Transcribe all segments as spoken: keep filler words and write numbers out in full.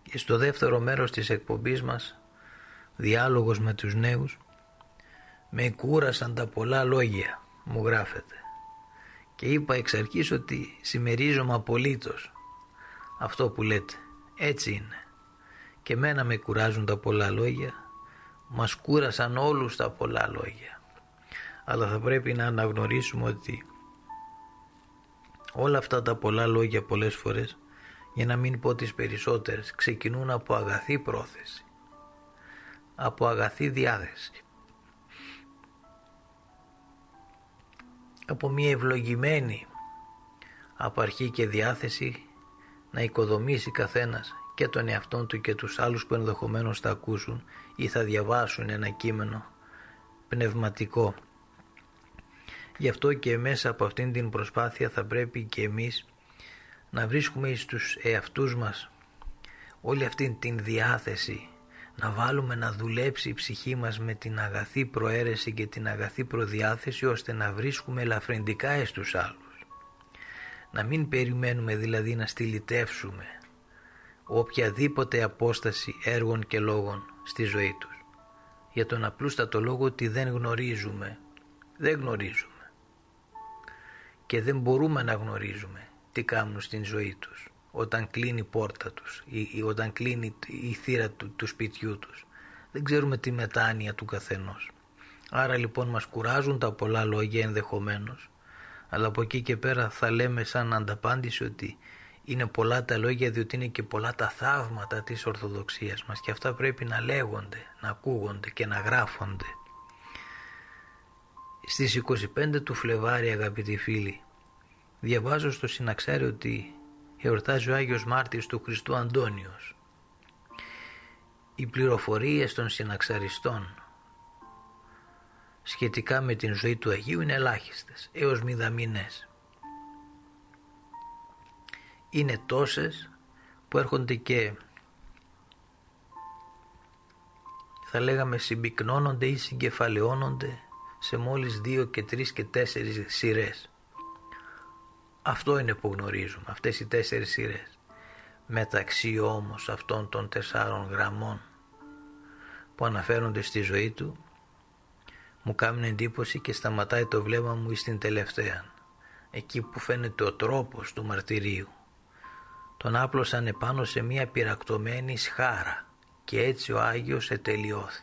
Και στο δεύτερο μέρος της εκπομπής μας, διάλογος με τους νέους, με κούρασαν τα πολλά λόγια, μου γράφετε. Και είπα εξ αρχής ότι συμμερίζομαι απολύτως αυτό που λέτε. Έτσι είναι. Και μένα με κουράζουν τα πολλά λόγια, μας κούρασαν όλους τα πολλά λόγια. Αλλά θα πρέπει να αναγνωρίσουμε ότι όλα αυτά τα πολλά λόγια πολλές φορές, για να μην πω τις περισσότερες, ξεκινούν από αγαθή πρόθεση, από αγαθή διάθεση, από μια ευλογημένη από αρχή και διάθεση να οικοδομήσει καθένας και τον εαυτόν του και τους άλλους που ενδεχομένως θα ακούσουν ή θα διαβάσουν ένα κείμενο πνευματικό. Γι' αυτό και μέσα από αυτήν την προσπάθεια θα πρέπει και εμείς να βρίσκουμε στους εαυτούς μας όλη αυτήν την διάθεση, να βάλουμε να δουλέψει η ψυχή μας με την αγαθή προαίρεση και την αγαθή προδιάθεση, ώστε να βρίσκουμε ελαφρυντικά εις τους άλλους. Να μην περιμένουμε δηλαδή να στυλιτεύσουμε οποιαδήποτε απόσταση έργων και λόγων στη ζωή τους, για τον απλούστατο λόγο ότι δεν γνωρίζουμε, δεν γνωρίζουμε και δεν μπορούμε να γνωρίζουμε τι κάνουν στην ζωή τους όταν κλείνει η πόρτα τους ή, ή όταν κλείνει η θύρα του, του σπιτιού τους. Δεν ξέρουμε τη μετάνοια του καθενός. Άρα λοιπόν μας κουράζουν τα πολλά λόγια ενδεχομένως, αλλά από εκεί και πέρα θα λέμε σαν ανταπάντηση ότι είναι πολλά τα λόγια, διότι είναι και πολλά τα θαύματα της Ορθοδοξίας μας και αυτά πρέπει να λέγονται, να ακούγονται και να γράφονται. Στις είκοσι πέντε του Φλεβάρι, αγαπητοί φίλοι, διαβάζω στο Συναξάρι ότι εορτάζει ο Άγιος Μάρτυρης του Χριστού Αντώνιος. Οι πληροφορίες των συναξαριστών σχετικά με την ζωή του Αγίου είναι ελάχιστες, έως μηδαμινές. Είναι τόσες που έρχονται και θα λέγαμε συμπυκνώνονται ή συγκεφαλαιώνονται σε μόλις δύο και τρεις και τέσσερις σειρές. Αυτό είναι που γνωρίζουμε, αυτές οι τέσσερις σειρές. Μεταξύ όμως αυτών των τεσσάρων γραμμών που αναφέρονται στη ζωή του, μου κάνει εντύπωση και σταματάει το βλέμμα μου στην τελευταία, εκεί που φαίνεται ο τρόπος του μαρτυρίου. Τον άπλωσαν επάνω σε μια πυρακτωμένη σχάρα και έτσι ο Άγιος ετελειώθη.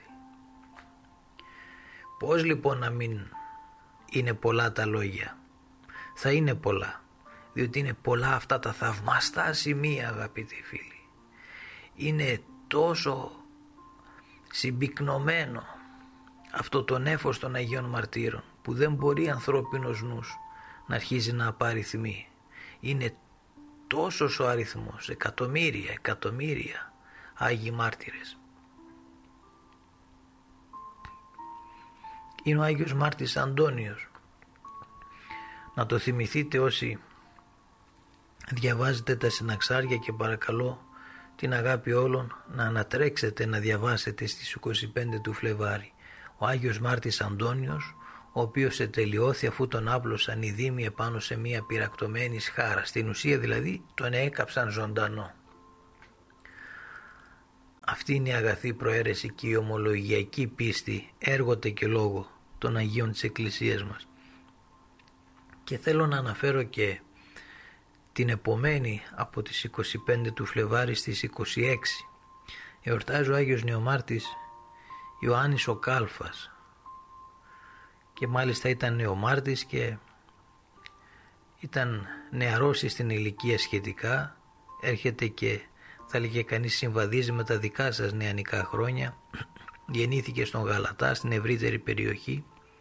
Πώς λοιπόν να μην είναι πολλά τα λόγια? Θα είναι πολλά, διότι είναι πολλά αυτά τα θαυμαστά σημεία, αγαπητοί φίλοι. Είναι τόσο συμπυκνωμένο αυτό το νέφος των Αγίων Μαρτύρων που δεν μπορεί ανθρώπινος νους να αρχίζει να απαριθμεί. Είναι τόσος ο αριθμός, εκατομμύρια, εκατομμύρια Άγιοι Μάρτυρες. Είναι ο Άγιος Μάρτυρης Αντώνιος. Να το θυμηθείτε όσοι διαβάζετε τα συναξάρια και παρακαλώ την αγάπη όλων να ανατρέξετε να διαβάσετε στις είκοσι πέντε του Φλεβάρι. Ο Άγιος Μάρτυρης Αντώνιος, ο οποίος ετελειώθη αφού τον άπλωσαν οι δήμοι επάνω σε μια πυρακτωμένη σχάρα. Στην ουσία δηλαδή τον έκαψαν ζωντανό. Αυτή είναι η αγαθή προαίρεση και η ομολογιακή πίστη, έργοτε και λόγο των Αγίων της Εκκλησίας μας. Και θέλω να αναφέρω και την επομένη από τις είκοσι πέντε του Φλεβάρι στις είκοσι έξι. Εορτάζει ο Άγιος Νεομάρτης Ιωάννης ο Κάλφας και μάλιστα ήταν νεομάρτης και ήταν νεαρός στην ηλικία σχετικά. Έρχεται και θα λέγε κανείς συμβαδίζει με τα δικά σας νεανικά χρόνια. Γεννήθηκε στον Γαλατά, στην ευρύτερη περιοχή,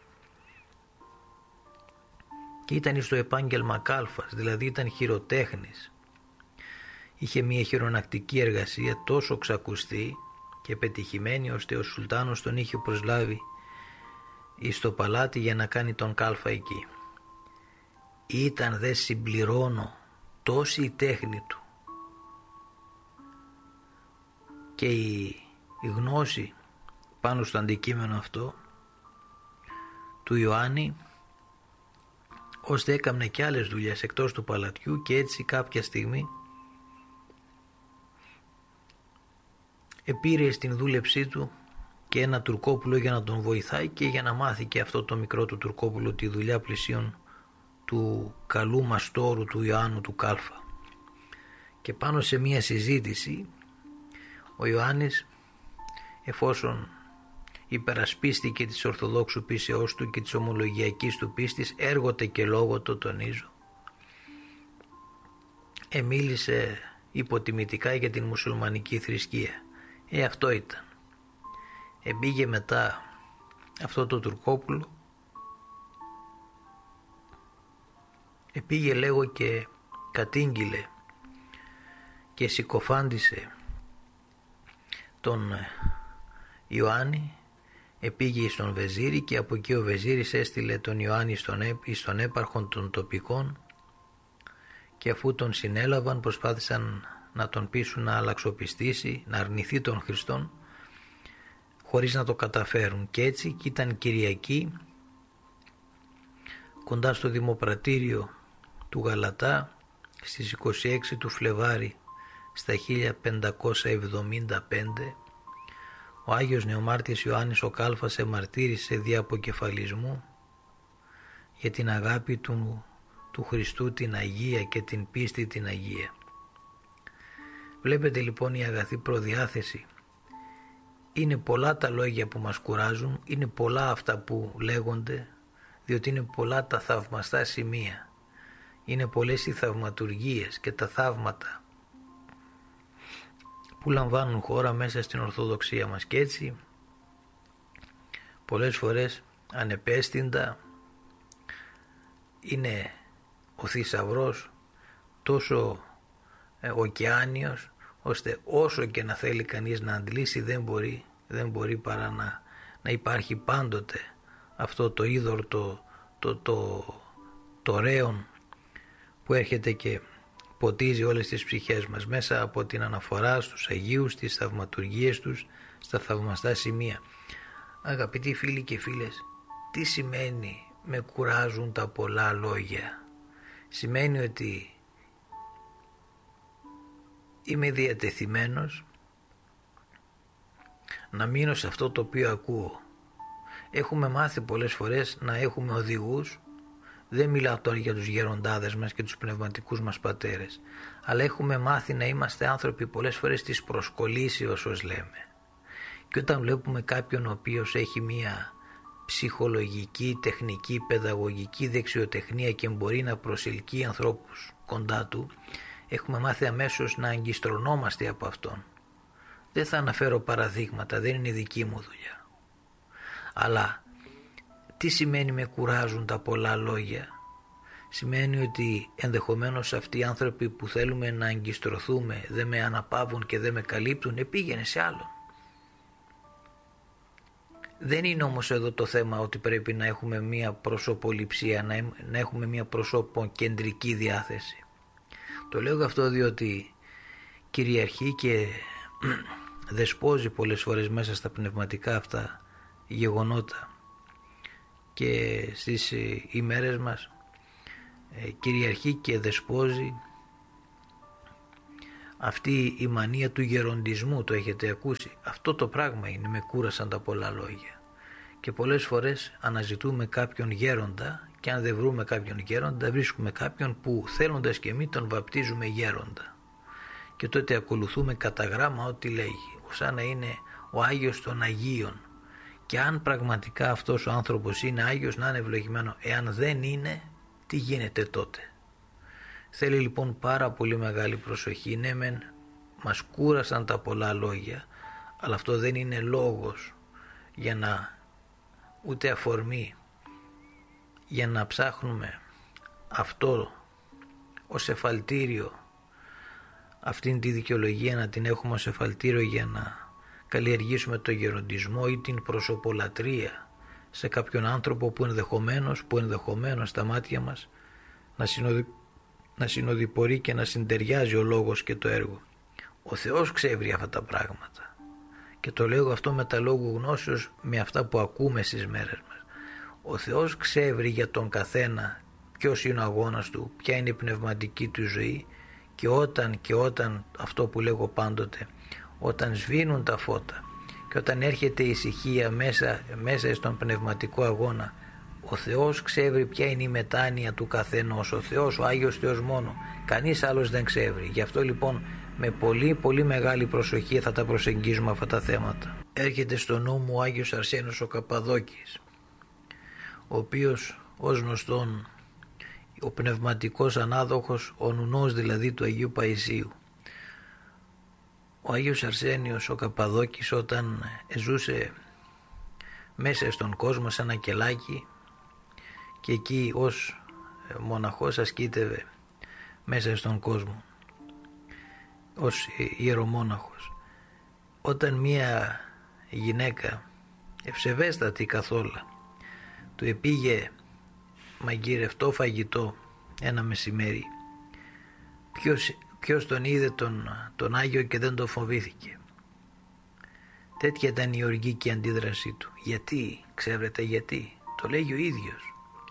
και ήταν στο επάγγελμα κάλφας, δηλαδή ήταν χειροτέχνης. Είχε μια χειρονακτική εργασία τόσο ξακουστή και πετυχημένη ώστε ο Σουλτάνος τον είχε προσλάβει στο παλάτι για να κάνει τον κάλφα εκεί. Ήταν δε συμπληρώνω τόση η τέχνη του και η, η γνώση πάνω στο αντικείμενο αυτό του Ιωάννη, ώστε έκαμνε και άλλες δουλειές εκτός του παλατιού και έτσι κάποια στιγμή επήρε στην δούλεψή του και ένα Τουρκόπουλο για να τον βοηθάει και για να μάθει και αυτό το μικρό του Τουρκόπουλο τη δουλειά πλησίων του καλού μαστόρου του Ιωάννου του Κάλφα. Και πάνω σε μια συζήτηση ο Ιωάννης, εφόσον υπερασπίστηκε της Ορθοδόξου πίστεώς του και της ομολογιακής του πίστης, έργοτε και λόγο το τονίζω, εμίλησε υποτιμητικά για την μουσουλμανική θρησκεία. Ε, αυτό ήταν. Εμπήγε μετά αυτό το Τουρκόπουλο, επήγε λέγω και κατήγγειλε και συκοφάντησε τον Ιωάννη, επήγε στον Βεζίρη και από εκεί ο Βεζίρης έστειλε τον Ιωάννη στον, στον έπαρχον των τοπικών και αφού τον συνέλαβαν προσπάθησαν να τον πείσουν να αλλαξοπιστήσει, να αρνηθεί τον Χριστόν, χωρίς να το καταφέρουν. Και έτσι και ήταν Κυριακή κοντά στο Δημοπρατήριο του Γαλατά στις είκοσι έξι του Φλεβάρι στα χίλια πεντακόσια εβδομήντα πέντε, ο Άγιος Νεομάρτης Ιωάννης ο Κάλφας εμαρτύρησε δι' αποκεφαλισμού για την αγάπη του, του Χριστού την Αγία και την πίστη την Αγία. Βλέπετε λοιπόν η αγαθή προδιάθεση. Είναι πολλά τα λόγια που μας κουράζουν, είναι πολλά αυτά που λέγονται, διότι είναι πολλά τα θαυμαστά σημεία. Είναι πολλές οι θαυματουργίες και τα θαύματα που λαμβάνουν χώρα μέσα στην Ορθοδοξία μας, και έτσι πολλές φορές ανεπαίσθητα είναι ο θησαυρός τόσο ε, ωκεάνιος, ώστε όσο και να θέλει κανείς να αντλήσει δεν μπορεί, δεν μπορεί παρά να, να υπάρχει πάντοτε αυτό το είδωρ, το, το, το, το ρέον που έρχεται και ποτίζει όλες τις ψυχές μας μέσα από την αναφορά στους Αγίους, στις θαυματουργίες τους, στα θαυμαστά σημεία. Αγαπητοί φίλοι και φίλες, τι σημαίνει με κουράζουν τα πολλά λόγια? Σημαίνει ότι είμαι διατεθειμένος να μείνω σε αυτό το οποίο ακούω. Έχουμε μάθει πολλές φορές να έχουμε οδηγούς, δεν μιλάω τώρα για τους γεροντάδες μας και τους πνευματικούς μας πατέρες, αλλά έχουμε μάθει να είμαστε άνθρωποι πολλές φορές της προσκολήσεως, ως λέμε. Και όταν βλέπουμε κάποιον ο οποίος έχει μία ψυχολογική, τεχνική, παιδαγωγική δεξιοτεχνία και μπορεί να προσελκύει ανθρώπους κοντά του, έχουμε μάθει αμέσως να αγκιστρωνόμαστε από αυτόν. Δεν θα αναφέρω παραδείγματα, δεν είναι δική μου δουλειά. Αλλά τι σημαίνει με κουράζουν τα πολλά λόγια? Σημαίνει ότι ενδεχομένως αυτοί οι άνθρωποι που θέλουμε να αγκιστρωθούμε δεν με αναπαύουν και δεν με καλύπτουν, επήγαινε σε άλλον. Δεν είναι όμως εδώ το θέμα ότι πρέπει να έχουμε μια προσωποληψία, να έχουμε μια προσωποκεντρική διάθεση. Το λέω αυτό διότι κυριαρχεί και δεσπόζει πολλές φορές μέσα στα πνευματικά αυτά γεγονότα, και στις ημέρες μας κυριαρχεί και δεσπόζει αυτή η μανία του γεροντισμού. Το έχετε ακούσει? Αυτό το πράγμα είναι, με κούρασαν τα πολλά λόγια. Και πολλές φορές αναζητούμε κάποιον γέροντα και αν δεν βρούμε κάποιον γέροντα βρίσκουμε κάποιον που θέλοντας και εμείς τον βαπτίζουμε γέροντα. Και τότε ακολουθούμε κατά γράμμα ό,τι λέγει, σαν να είναι ο Άγιος των Αγίων. Και αν πραγματικά αυτός ο άνθρωπος είναι Άγιος, να είναι ευλογημένο. Εάν δεν είναι, τι γίνεται τότε? Θέλει λοιπόν πάρα πολύ μεγάλη προσοχή. Ναι μεν μας κούρασαν τα πολλά λόγια, αλλά αυτό δεν είναι λόγος για να, ούτε αφορμή για να ψάχνουμε αυτό ως εφαλτήριο, αυτήν τη δικαιολογία να την έχουμε ως εφαλτήριο για να καλλιεργήσουμε το γεροντισμό ή την προσωπολατρεία σε κάποιον άνθρωπο που ενδεχομένως, που ενδεχομένως στα μάτια μας να, συνοδη, να συνοδοιπορεί και να συντεριάζει ο λόγος και το έργο. Ο Θεός ξεύρει αυτά τα πράγματα και το λέω αυτό με τα λόγου γνώσεως, με αυτά που ακούμε στις μέρες μας. Ο Θεός ξεύρει για τον καθένα ποιος είναι ο αγώνας του, ποια είναι η πνευματική του ζωή, και όταν και όταν, αυτό που λέγω πάντοτε, όταν σβήνουν τα φώτα και όταν έρχεται η ησυχία μέσα, μέσα στον πνευματικό αγώνα, ο Θεός ξέρει ποια είναι η μετάνοια του καθενός, ο Θεός, ο Άγιος Θεός μόνο, κανείς άλλος δεν ξέρει. Γι' αυτό λοιπόν με πολύ πολύ μεγάλη προσοχή θα τα προσεγγίζουμε αυτά τα θέματα. Έρχεται στο νου μου ο Άγιος Αρσένιος ο Καπαδόκης, ο οποίος ως γνωστόν ο πνευματικός ανάδοχος, ο νουνός δηλαδή του Αγίου Παϊσίου. Ο Άγιος Αρσένιος ο Καπαδόκης όταν ζούσε μέσα στον κόσμο σε ένα κελάκι και εκεί ως μοναχός ασκήτευε μέσα στον κόσμο ως ιερομόναχος, όταν μία γυναίκα ευσεβέστατη καθόλου του επήγε μαγειρευτό φαγητό ένα μεσημέρι, ποιος, ποιος τον είδε τον, τον Άγιο και δεν τον φοβήθηκε. Τέτοια ήταν η οργική αντίδρασή του. Γιατί, ξέρετε γιατί? Το λέγει ο ίδιος.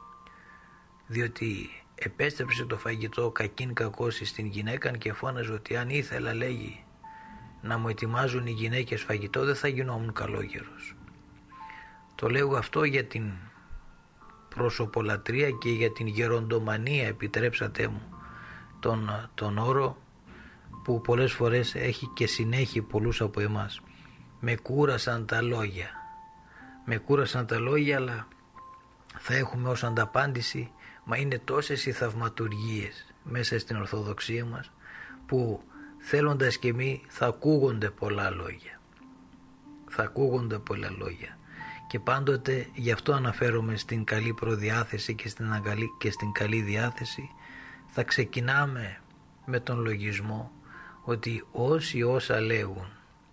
Διότι επέστρεψε το φαγητό κακήν κακώσει στην γυναίκα και φώναζε ότι αν ήθελα, λέγει, να μου ετοιμάζουν οι γυναίκες φαγητό, δεν θα γινόμουν καλόγερος. Το λέω αυτό για την προσωπολατρία και για την γεροντομανία, επιτρέψατε μου τον, τον όρο που πολλές φορές έχει και συνέχει πολλούς από εμάς. Με κούρασαν τα λόγια. Με κούρασαν τα λόγια, αλλά θα έχουμε ως ανταπάντηση, μα είναι τόσες οι θαυματουργίες μέσα στην Ορθοδοξία μας που θέλοντας και εμείς θα ακούγονται πολλά λόγια. Θα ακούγονται πολλά λόγια. Και πάντοτε γι' αυτό αναφέρομαι στην καλή προδιάθεση και στην, αγκαλή, και στην καλή διάθεση. Θα ξεκινάμε με τον λογισμό ότι όσοι όσα λέγουν,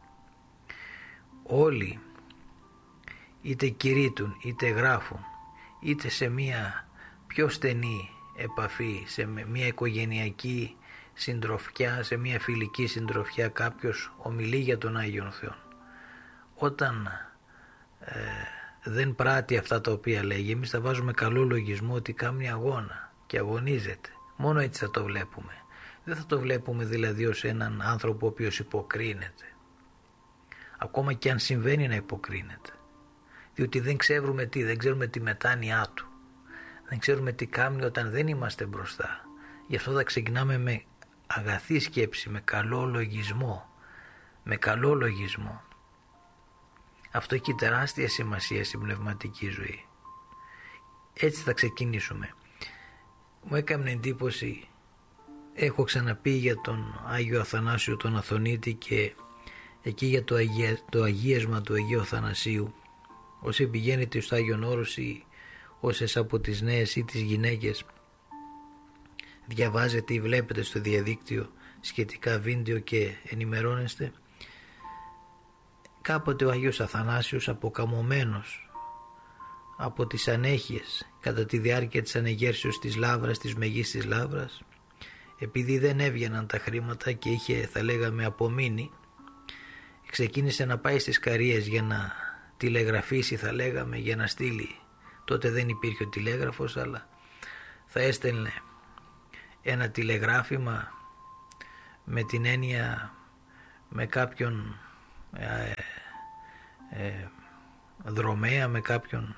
όλοι είτε κηρύττουν είτε γράφουν, είτε σε μια πιο στενή επαφή, σε μια οικογενειακή συντροφιά, σε μια φιλική συντροφιά, κάποιος ομιλεί για τον Άγιον Θεό, όταν ε, δεν πράττει αυτά τα οποία λέγει, εμείς θα βάζουμε καλό λογισμό ότι κάνει αγώνα και αγωνίζεται. Μόνο έτσι θα το βλέπουμε. Δεν θα το βλέπουμε δηλαδή ως έναν άνθρωπο ο οποίος υποκρίνεται, ακόμα και αν συμβαίνει να υποκρίνεται, διότι δεν ξέρουμε τι, δεν ξέρουμε τη μετάνοιά του, δεν ξέρουμε τι κάνει όταν δεν είμαστε μπροστά. Γι' αυτό θα ξεκινάμε με αγαθή σκέψη, με καλό λογισμό, με καλό λογισμό. Αυτό έχει τεράστια σημασία στην πνευματική ζωή. Έτσι θα ξεκινήσουμε. Μου έκανε εντύπωση, έχω ξαναπεί για τον Άγιο Αθανάσιο τον Αθωνίτη και εκεί για το, αγία, το αγίασμα του Αγίου Αθανασίου. Όσοι πηγαίνετε στο Άγιον Όρος ή όσες από τις νέες ή τις γυναίκες διαβάζετε ή βλέπετε στο διαδίκτυο σχετικά βίντεο και ενημερώνεστε, κάποτε ο Άγιος Αθανάσιος, αποκαμωμένος από τις ανέχειες κατά τη διάρκεια της ανεγέρσεως της Λαύρας, της Μεγίστης Λαύρας, επειδή δεν έβγαιναν τα χρήματα και είχε, θα λέγαμε, απομείνει, ξεκίνησε να πάει στις Καρίες για να τηλεγραφήσει, θα λέγαμε, για να στείλει. Τότε δεν υπήρχε ο τηλέγραφος, αλλά θα έστελνε ένα τηλεγράφημα με την έννοια με κάποιον ε, ε, δρομέα, με κάποιον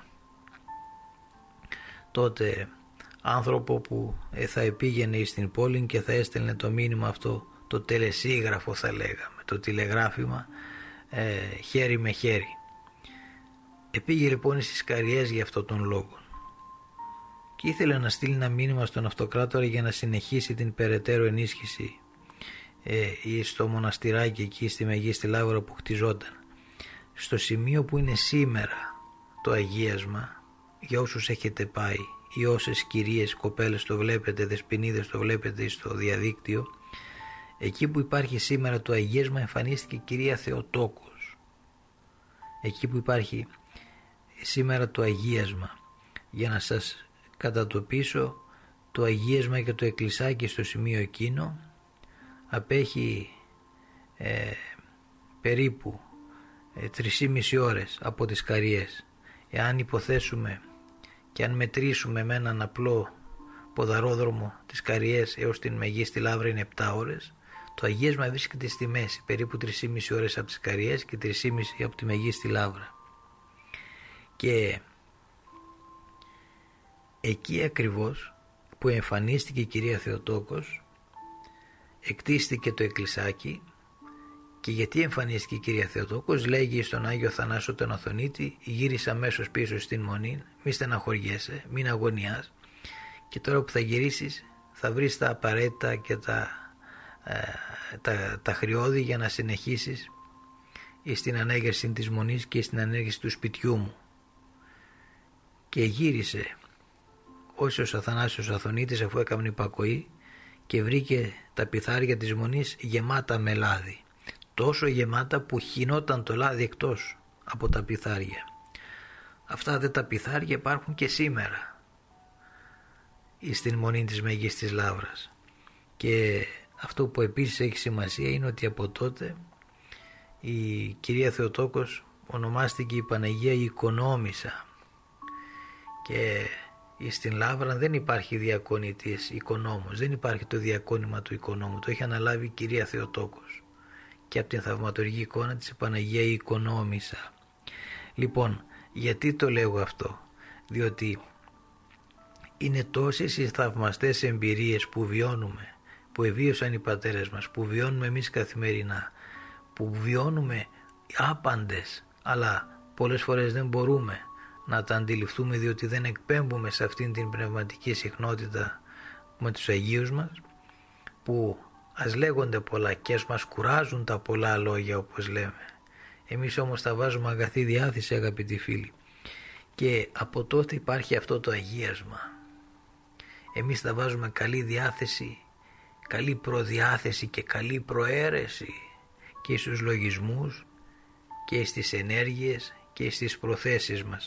τότε άνθρωπο που ε, θα επήγαινε στην πόλη και θα έστελνε το μήνυμα αυτό, το τελεσίγραφο θα λέγαμε, το τηλεγράφημα ε, χέρι με χέρι. Επήγε λοιπόν στις Καριές για αυτόν τον λόγο και ήθελε να στείλει ένα μήνυμα στον Αυτοκράτορα για να συνεχίσει την περαιτέρω ενίσχυση ε, στο μοναστηράκι εκεί στη Μεγίστη Λαύρα που χτιζόταν. Στο σημείο που είναι σήμερα το αγίασμα, για όσους έχετε πάει ή όσες κυρίες, κοπέλες το βλέπετε, δεσποινίδες το βλέπετε στο διαδίκτυο, εκεί που υπάρχει σήμερα το αγίασμα εμφανίστηκε η κυρία Θεοτόκος. Εκεί που υπάρχει σήμερα το αγίασμα, για να σας κατατοπίσω, το αγίασμα και το εκκλησάκι στο σημείο εκείνο απέχει ε, περίπου ε, τρεις και μισή ώρες από τις Καριές. Εάν υποθέσουμε και αν μετρήσουμε με έναν απλό ποδαρόδρομο τις Καριές έως την Μεγίστη Λαύρα είναι επτά ώρες, Το αγίασμα βρίσκεται στη μέση, περίπου τρεις και μισή ώρες από τις Καριές και τρεις και μισή από τη Μεγίστη Λαύρα. Και εκεί ακριβώς που εμφανίστηκε η κυρία Θεοτόκος, εκτίστηκε το εκκλησάκι. Και γιατί εμφανίστηκε η κυρία Θεοτόκος, λέγει στον Άγιο Θανάσιο τον Αθωνίτη, γύρισε αμέσως πίσω στην Μονή, μη στεναχωριέσαι, μην αγωνιάς, και τώρα που θα γυρίσεις θα βρεις τα απαραίτητα και τα, ε, τα, τα χρειώδη για να συνεχίσεις στην ανέγερση της Μονής και στην ανέγερση του σπιτιού μου. Και γύρισε όσος ο Αθανάσιος Αθωνίτης, αφού έκαμε υπακοή, και βρήκε τα πιθάρια της Μονής γεμάτα με λάδι. Τόσο γεμάτα που χυνόταν το λάδι εκτός από τα πιθάρια. Αυτά δε τα πιθάρια υπάρχουν και σήμερα στην Μονή της Μεγίστης Λαύρας. Και αυτό που επίσης έχει σημασία είναι ότι από τότε η κυρία Θεοτόκος ονομάστηκε η Παναγία Οικονόμισσα, και στην Λαύρα δεν υπάρχει διακονητής οικονόμος, δεν υπάρχει το διακόνημα του οικονόμου, το έχει αναλάβει η κυρία Θεοτόκος, και από την θαυματουργή εικόνα της Παναγία Οικονόμισσα. Λοιπόν, γιατί το λέω αυτό? Διότι είναι τόσες οι θαυμαστές εμπειρίες που βιώνουμε, που εβίωσαν οι πατέρες μας, που βιώνουμε εμείς καθημερινά, που βιώνουμε άπαντες, αλλά πολλές φορές δεν μπορούμε να τα αντιληφθούμε, διότι δεν εκπέμπουμε σε αυτήν την πνευματική συχνότητα με τους Αγίους μας, που ας λέγονται πολλά και ας μας κουράζουν τα πολλά λόγια, όπως λέμε. Εμείς όμως τα βάζουμε αγαθή διάθεση, αγαπητοί φίλοι, και από τότε υπάρχει αυτό το αγίασμα. Εμείς τα βάζουμε καλή διάθεση, καλή προδιάθεση και καλή προαίρεση και στους λογισμούς και στις ενέργειες και στις προθέσεις μας,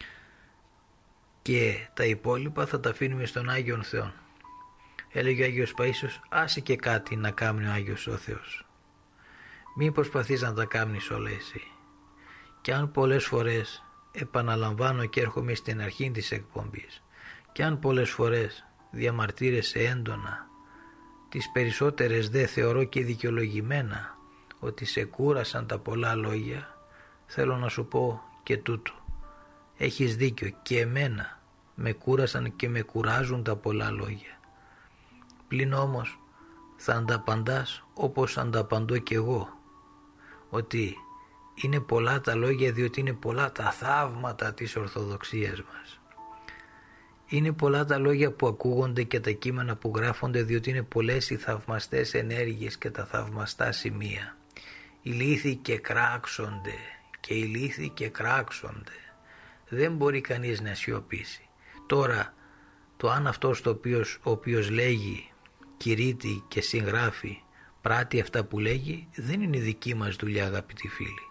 και τα υπόλοιπα θα τα αφήνουμε στον Άγιον Θεό. Έλεγε ο Άγιος Παΐσιος, άσε και κάτι να κάνει ο Άγιος ο Θεός. Μην προσπαθείς να τα κάνεις όλα εσύ. Και αν πολλές φορές, επαναλαμβάνω και έρχομαι στην αρχή της εκπομπής, και αν πολλές φορές διαμαρτύρεσαι έντονα, τις περισσότερες δε θεωρώ και δικαιολογημένα, ότι σε κούρασαν τα πολλά λόγια, θέλω να σου πω και τούτο. Έχεις δίκιο, και εμένα με κούρασαν και με κουράζουν τα πολλά λόγια. Πλην όμως θα ανταπαντάς όπως ανταπαντώ κι εγώ, ότι είναι πολλά τα λόγια, διότι είναι πολλά τα θαύματα της Ορθοδοξίας μας. Είναι πολλά τα λόγια που ακούγονται και τα κείμενα που γράφονται, διότι είναι πολλές οι θαυμαστές ενέργειες και τα θαυμαστά σημεία. Οι λύθοι και κράξονται και οι λύθοι και κράξονται. Δεν μπορεί κανείς να σιωπήσει. Τώρα, το αν αυτός το οποίος, ο οποίος λέγει, κηρύττει και συγγράφει, πράττει αυτά που λέγει, δεν είναι δική μας δουλειά, αγαπητοί φίλοι.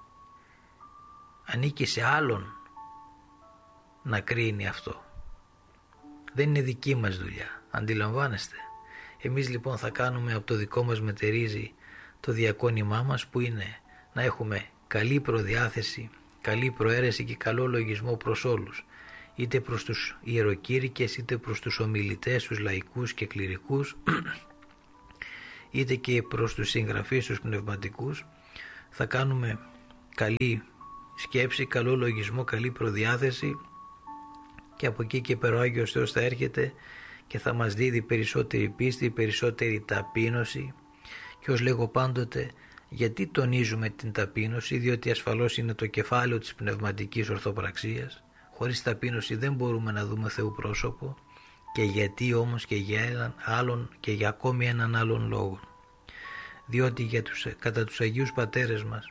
Ανήκει σε άλλον να κρίνει αυτό. Δεν είναι δική μας δουλειά, αντιλαμβάνεστε. Εμείς λοιπόν θα κάνουμε από το δικό μας μετερίζει το διακόνημά μας, που είναι να έχουμε καλή προδιάθεση, καλή προαίρεση και καλό λογισμό προς όλους, είτε προς τους ιεροκήρυκες, είτε προς τους ομιλητές, τους λαϊκούς και κληρικούς, είτε και προς τους συγγραφείς, τους πνευματικούς. Θα κάνουμε καλή σκέψη, καλό λογισμό, καλή προδιάθεση, και από εκεί και πέρα ο Άγιος Θεός θα έρχεται και θα μας δίδει περισσότερη πίστη, περισσότερη ταπείνωση. Και ως λέγω πάντοτε, γιατί τονίζουμε την ταπείνωση? Διότι ασφαλώς είναι το κεφάλαιο της πνευματικής ορθοπραξίας. Χωρίς ταπείνωση δεν μπορούμε να δούμε Θεού πρόσωπο. Και γιατί όμως? Και για έναν άλλον και για ακόμη έναν άλλον λόγο. Διότι για τους, κατά τους Αγίους Πατέρες μας,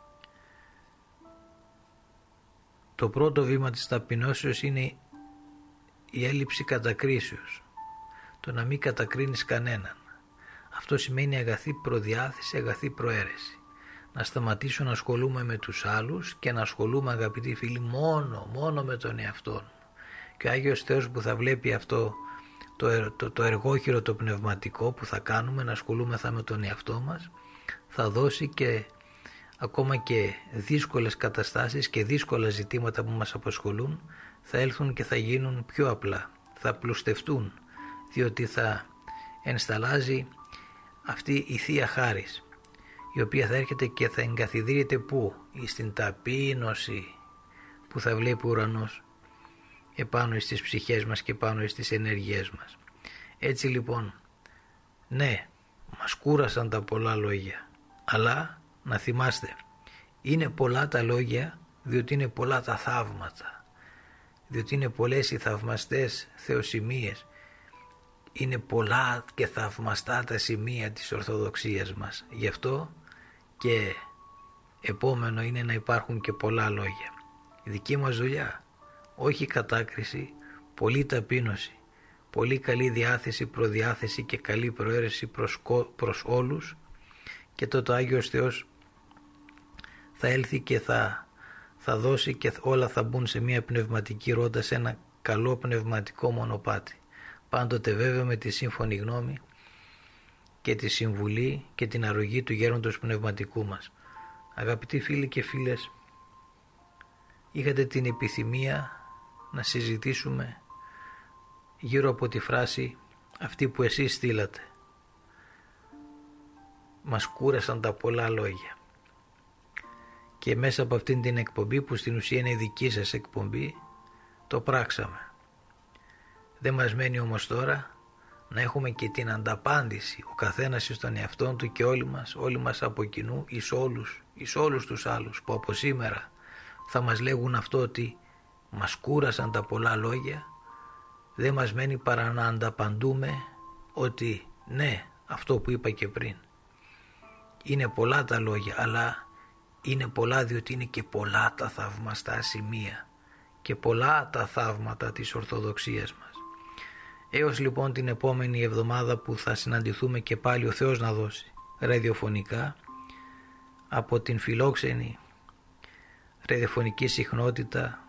το πρώτο βήμα της ταπεινώσεως είναι η έλλειψη κατακρίσεως. Το να μην κατακρίνεις κανέναν. Αυτό σημαίνει αγαθή προδιάθεση, αγαθή προαίρεση. Να σταματήσω να ασχολούμαι με τους άλλους και να ασχολούμαι, αγαπητοί φίλοι, μόνο, μόνο με τον εαυτό μου. Και ο Άγιος Θεός που θα βλέπει αυτό το, το, το εργόχειρο το πνευματικό που θα κάνουμε, να ασχολούμεθα με τον εαυτό μας, θα δώσει και ακόμα και δύσκολες καταστάσεις και δύσκολα ζητήματα που μας απασχολούν θα έλθουν και θα γίνουν πιο απλά, θα πλουστευτούν, διότι θα ενσταλάζει αυτή η Θεία Χάρις, η οποία θα έρχεται και θα εγκαθιδρύεται πού? Στην ταπείνωση που θα βλέπει ο ουρανός επάνω στις ψυχές μας και πάνω στις ενέργειές μας. Έτσι λοιπόν, ναι, μας κούρασαν τα πολλά λόγια, αλλά να θυμάστε, είναι πολλά τα λόγια διότι είναι πολλά τα θαύματα, διότι είναι πολλές οι θαυμαστές θεοσημείες, είναι πολλά και θαυμαστά τα σημεία της Ορθοδοξίας μας. Γι' αυτό και επόμενο είναι να υπάρχουν και πολλά λόγια. Η δική μας δουλειά, όχι κατάκριση, πολλή ταπείνωση, πολύ καλή διάθεση, προδιάθεση και καλή προαίρεση προς, προς όλους, και τότε ο Άγιος Θεός θα έλθει και θα, θα δώσει και όλα θα μπουν σε μια πνευματική ρότα, σε ένα καλό πνευματικό μονοπάτι. Πάντοτε βέβαια με τη σύμφωνη γνώμη και τη συμβουλή και την αρρωγή του γέροντος πνευματικού μας. Αγαπητοί φίλοι και φίλες, είχατε την επιθυμία να συζητήσουμε γύρω από τη φράση αυτή που εσείς στείλατε. Μας κούρασαν τα πολλά λόγια. Και μέσα από αυτήν την εκπομπή, που στην ουσία είναι η δική σας εκπομπή, το πράξαμε. Δεν μας μένει όμως τώρα να έχουμε και την ανταπάντηση, ο καθένας στον εαυτόν του και όλοι μας, όλοι μας από κοινού, εις όλους, εις όλους τους άλλους που από σήμερα θα μας λέγουν αυτό, ότι μας κούρασαν τα πολλά λόγια. Δεν μας μένει παρά να ανταπαντούμε ότι ναι, αυτό που είπα και πριν, είναι πολλά τα λόγια, αλλά είναι πολλά διότι είναι και πολλά τα θαυμαστά σημεία και πολλά τα θαύματα της Ορθοδοξίας μας. Έως λοιπόν την επόμενη εβδομάδα που θα συναντηθούμε και πάλι, ο Θεός να δώσει, ραδιοφωνικά, από την φιλόξενη ραδιοφωνική συχνότητα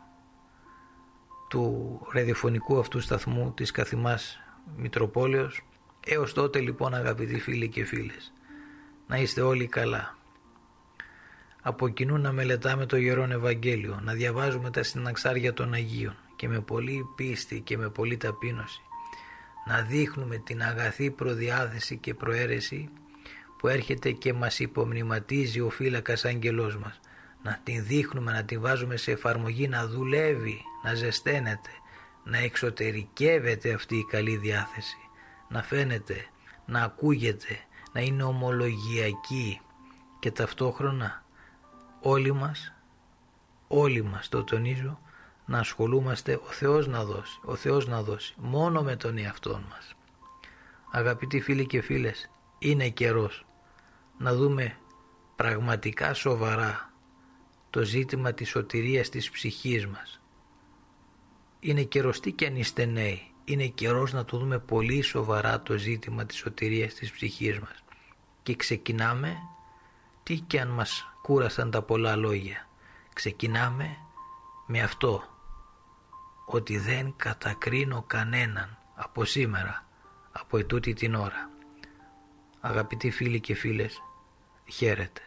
του ραδιοφωνικού αυτού σταθμού της Καθημάς Μητροπόλεως. Έως τότε λοιπόν, αγαπητοί φίλοι και φίλες, να είστε όλοι καλά. Από κοινού να μελετάμε το Ιερόν Ευαγγέλιο, να διαβάζουμε τα συναξάρια των Αγίων και με πολλή πίστη και με πολλή ταπείνωση να δείχνουμε την αγαθή προδιάθεση και προαίρεση που έρχεται και μας υπομνηματίζει ο φύλακας άγγελός μας. Να την δείχνουμε, να την βάζουμε σε εφαρμογή, να δουλεύει, να ζεσταίνεται, να εξωτερικεύεται αυτή η καλή διάθεση, να φαίνεται, να ακούγεται, να είναι ομολογιακή, και ταυτόχρονα όλοι μας, όλοι μας το τονίζω, να ασχολούμαστε, ο Θεός να δώσει, ο Θεός να δώσει, μόνο με τον εαυτόν μας. Αγαπητοί φίλοι και φίλες, είναι καιρός να δούμε πραγματικά σοβαρά το ζήτημα της σωτηρίας της ψυχής μας. Είναι καιρός, τι κι αν είστε νέοι, είναι καιρός να το δούμε πολύ σοβαρά το ζήτημα της σωτηρίας της ψυχής μας. Και ξεκινάμε, τι κι αν μας κούρασαν τα πολλά λόγια, ξεκινάμε με αυτό, ότι δεν κατακρίνω κανέναν από σήμερα, από ετούτη την ώρα. Αγαπητοί φίλοι και φίλες, χαίρετε.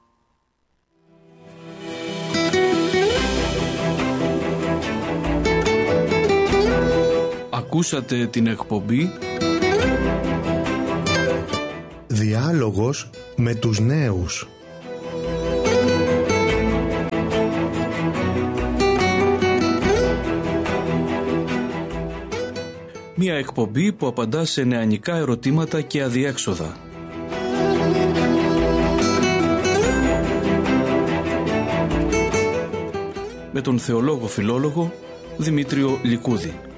Ακούσατε την εκπομπή Διάλογος με τους νέους. Μια εκπομπή που απαντά σε νεανικά ερωτήματα και αδιέξοδα. Με τον θεολόγο φιλόλογο Δημήτριο Λικούδη.